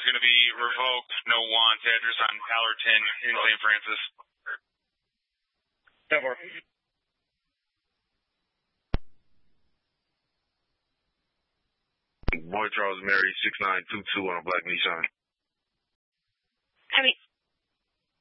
going to be revoked. No want. Address on Allerton in St. Francis. 10-4. Boy Charles Mary 6922 on a black Nissan.